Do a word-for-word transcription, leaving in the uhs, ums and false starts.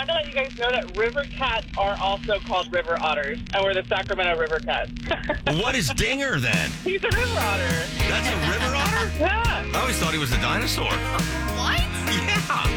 wanted to let you guys know that river cats are also called river otters, and we're the Sacramento River Cats. What is Dinger then? He's a river otter. That's a river otter? Yeah. I always thought he was a dinosaur. What? Yeah.